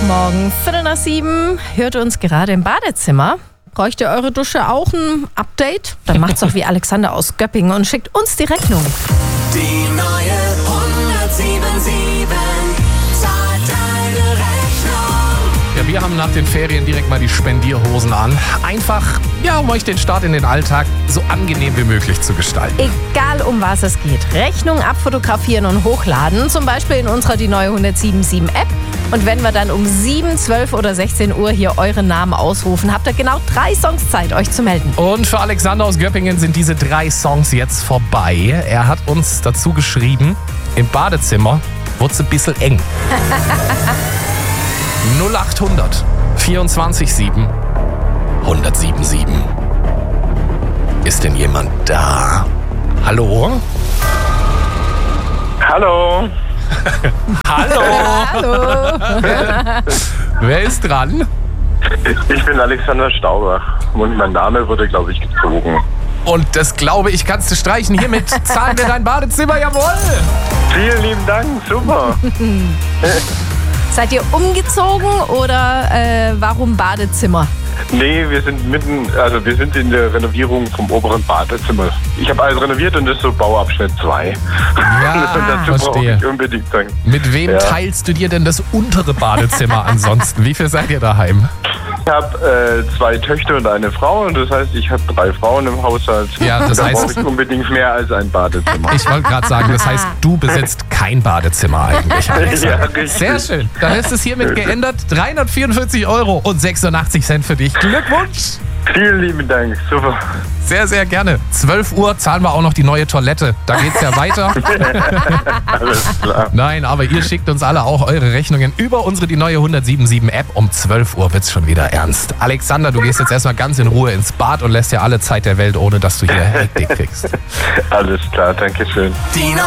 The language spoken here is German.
Morgen, 6:15, hört uns gerade im Badezimmer. Bräucht ihr eure Dusche auch ein Update? Dann macht's doch wie Alexander aus Göppingen und schickt uns die Rechnung. Die neue 177 zahlt deine Rechnung. Ja, wir haben nach den Ferien direkt mal die Spendierhosen an. Einfach, um euch den Start in den Alltag so angenehm wie möglich zu gestalten. Egal um was es geht. Rechnung abfotografieren und hochladen. Zum Beispiel in unserer die neue 177 App. Und wenn wir dann um 7, 12 oder 16 Uhr hier eure Namen ausrufen, habt ihr genau 3 Songs Zeit, euch zu melden. Und für Alexander aus Göppingen sind diese 3 Songs jetzt vorbei. Er hat uns dazu geschrieben, im Badezimmer wird's ein bisschen eng. 0800 24 7 1077. Ist denn jemand da? Hallo? Hallo, Hallo? Hallo. Wer ist dran? ich bin Alexander Staubach und mein Name wurde, glaube ich, gezogen. Und das glaube ich, kannst du streichen. Hiermit zahlen wir dein Badezimmer, jawohl! Vielen lieben Dank, super. Seid ihr umgezogen oder warum Badezimmer? Nee, wir sind in der Renovierung vom oberen Badezimmer. Ich habe alles renoviert und das ist so Bauabschnitt 2. Ja, und dazu brauche verstehe. ich unbedingt sagen. Mit wem teilst du dir denn das untere Badezimmer ansonsten? Wie viel seid ihr daheim? Ich habe 2 Töchter und eine Frau und das heißt, ich habe 3 Frauen im Haushalt. Ja, das da heißt- brauche ich unbedingt mehr als ein Badezimmer. Ich wollte gerade sagen, das heißt, du besitzt kein Badezimmer eigentlich. Ja, richtig. Sehr schön. Dann ist es hiermit geändert. 344,86 € für dich. Glückwunsch! Vielen lieben Dank, super. Sehr, sehr gerne. 12 Uhr zahlen wir auch noch die neue Toilette. Da geht's ja weiter. Alles klar. Nein, aber ihr schickt uns alle auch eure Rechnungen über unsere die neue 177 App. Um 12 Uhr wird's schon wieder ernst. Alexander, du gehst jetzt erstmal ganz in Ruhe ins Bad und lässt dir alle Zeit der Welt, ohne dass du hier Hektik kriegst. Alles klar, danke schön. Die